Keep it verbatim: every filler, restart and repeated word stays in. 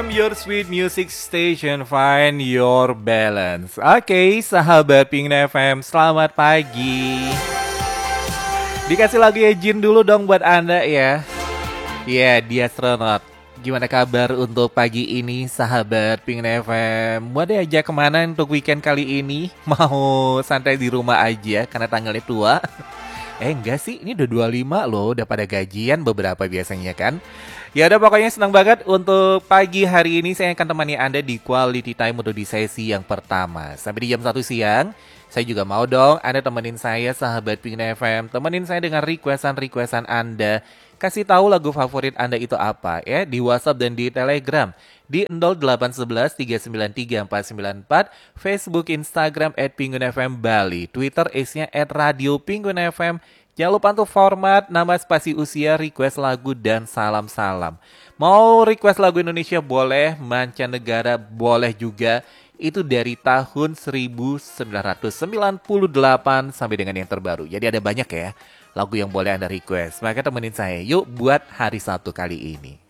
Your sweet music station, find your balance. Oke, sahabat Pingin F M, selamat pagi. Dikasih lagu ya Jin dulu dong buat Anda ya. Ya, yeah, dia astronot. Gimana kabar untuk pagi ini, sahabat Pingin F M? Mau diajak kemana untuk weekend kali ini? Mau santai di rumah aja karena tanggalnya tua? Eh enggak sih, ini udah dua puluh lima loh, udah pada gajian beberapa biasanya kan. Ya udah pokoknya senang banget untuk pagi hari ini saya akan temani Anda di quality time untuk di sesi yang pertama. Sampai di jam satu siang, saya juga mau dong Anda temenin saya sahabat Pingin F M. Temenin saya dengan requestan-requestan Anda. Kasih tahu lagu favorit Anda itu apa ya di WhatsApp dan di Telegram. Di nol delapan satu satu tiga sembilan tiga empat sembilan empat, Facebook, Instagram at Pingun F M Bali, Twitter is-nya at Radio Pingun F M. Jangan lupa untuk format, nama, spasi, usia, request lagu, dan salam-salam. Mau request lagu Indonesia boleh, mancanegara boleh juga. Itu dari tahun seribu sembilan ratus sembilan puluh delapan sampai dengan yang terbaru. Jadi ada banyak ya lagu yang boleh Anda request. Maka temenin saya yuk buat hari Sabtu kali ini.